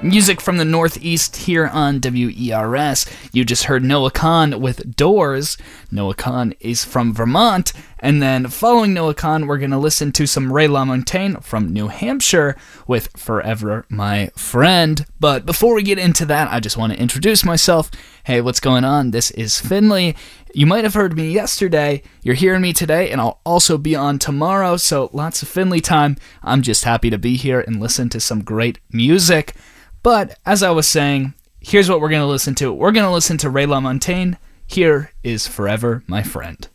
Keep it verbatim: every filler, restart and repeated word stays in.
Music from the Northeast here on W E R S. You just heard Noah Kahan with Doors. Noah Kahan is from Vermont. And then following Noah Kahan, we're going to listen to some Ray LaMontagne from New Hampshire with Forever My Friend. But before we get into that, I just want to introduce myself. Hey, what's going on? This is Finley. You might have heard me yesterday. You're hearing me today, and I'll also be on tomorrow, so lots of Finley time. I'm just happy to be here and listen to some great music. But as I was saying, here's what we're going to listen to. We're going to listen to Ray LaMontagne. Here is Forever My Friend.